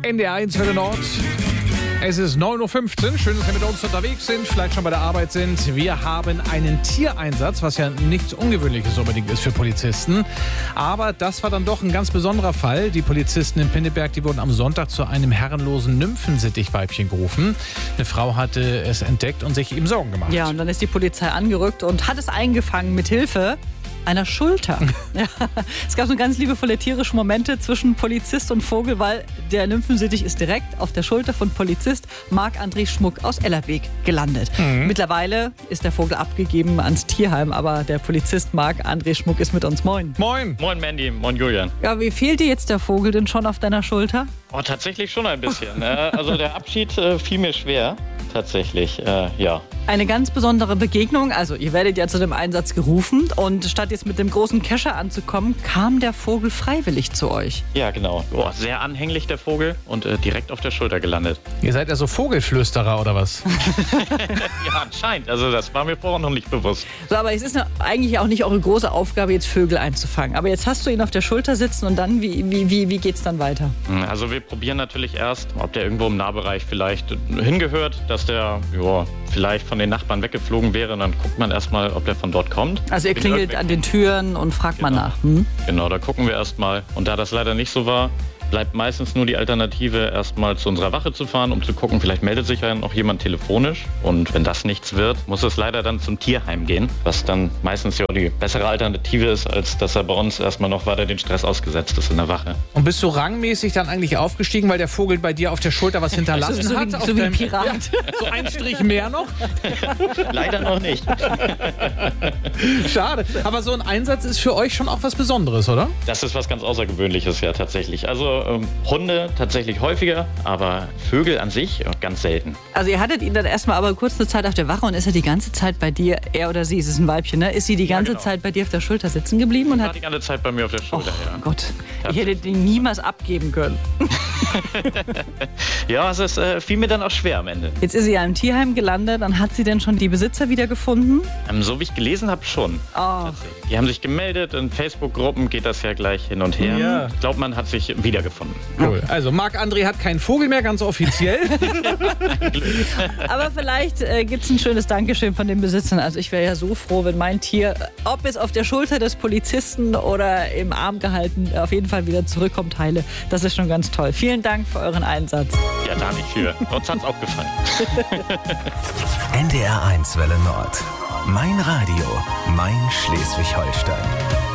NDR1 Welle Nord. Es ist 9.15 Uhr. Schön, dass Sie mit uns unterwegs sind, vielleicht schon bei der Arbeit sind. Wir haben einen Tiereinsatz, was ja nichts Ungewöhnliches unbedingt ist für Polizisten. Aber das war dann doch ein ganz besonderer Fall. Die Polizisten in Pinneberg, die wurden am Sonntag zu einem herrenlosen Nymphensittichweibchen gerufen. Eine Frau hatte es entdeckt und sich ihm Sorgen gemacht. Ja, und dann ist die Polizei angerückt und hat es eingefangen mit Hilfe einer Schulter. Ja, es gab so ganz liebevolle tierische Momente zwischen Polizist und Vogel, weil der Nymphensittich ist direkt auf der Schulter von Polizist Marc-André Schmuck aus Ellerbeek gelandet. Mittlerweile ist der Vogel abgegeben ans Tierheim, aber der Polizist Marc-André Schmuck ist mit uns. Moin. Moin. Moin Mandy, moin Julian. Ja, wie fehlt dir jetzt der Vogel denn schon auf deiner Schulter? Oh, tatsächlich schon ein bisschen. Also der Abschied fiel mir schwer. Tatsächlich, ja. Eine ganz besondere Begegnung. Also ihr werdet ja zu dem Einsatz gerufen und statt jetzt mit dem großen Kescher anzukommen, kam der Vogel freiwillig zu euch. Ja, genau. Oh, sehr anhänglich der Vogel und direkt auf der Schulter gelandet. Ihr seid ja so Vogelflüsterer oder was? Ja, anscheinend. Also das war mir vorher noch nicht bewusst. So, aber es ist eigentlich auch nicht eure große Aufgabe, jetzt Vögel einzufangen. Aber jetzt hast du ihn auf der Schulter sitzen und dann, wie geht's dann weiter? Also wir probieren natürlich erst, ob der irgendwo im Nahbereich vielleicht hingehört, dass der vielleicht von den Nachbarn weggeflogen wäre. Und dann guckt man erstmal, ob der von dort kommt. Also ihr klingelt an den Türen und fragt mal nach. Genau, da gucken wir erstmal. Und da das leider nicht so war, bleibt meistens nur die Alternative, erstmal zu unserer Wache zu fahren, um zu gucken, vielleicht meldet sich ja noch jemand telefonisch. Und wenn das nichts wird, muss es leider dann zum Tierheim gehen, was dann meistens ja die bessere Alternative ist, als dass er bei uns erstmal noch weiter den Stress ausgesetzt ist in der Wache. Und bist du rangmäßig dann eigentlich aufgestiegen, weil der Vogel bei dir auf der Schulter was hinterlassen hat? So wie ein Pirat. Ja, so ein Strich mehr noch? Leider noch nicht. Schade. Aber so ein Einsatz ist für euch schon auch was Besonderes, oder? Das ist was ganz Außergewöhnliches, ja, tatsächlich. Also Hunde tatsächlich häufiger, aber Vögel an sich ganz selten. Also ihr hattet ihn dann erstmal aber kurz eine Zeit auf der Wache und ist er die ganze Zeit bei dir, er oder sie, es ist ein Weibchen, ne? Ist sie die ganze Zeit bei dir auf der Schulter sitzen geblieben? Und war die ganze Zeit bei mir auf der Schulter, ja. Gott, ich hätte den niemals abgeben können. Ja, es fiel mir dann auch schwer am Ende. Jetzt ist sie ja im Tierheim gelandet, dann hat sie denn schon die Besitzer wiedergefunden? So wie ich gelesen habe, schon. Die haben sich gemeldet, in Facebook-Gruppen geht das ja gleich hin und her. Ja. Ich glaube, man hat sich wiedergefunden. Cool. Also Marc-André hat keinen Vogel mehr, ganz offiziell. Aber vielleicht gibt es ein schönes Dankeschön von den Besitzern. Also ich wäre ja so froh, wenn mein Tier, ob es auf der Schulter des Polizisten oder im Arm gehalten, auf jeden Fall wieder zurückkommt heile. Das ist schon ganz toll. Vielen Dank für euren Einsatz. Ja, da nicht für. Uns hat's auch gefallen. NDR1 Welle Nord. Mein Radio, mein Schleswig-Holstein.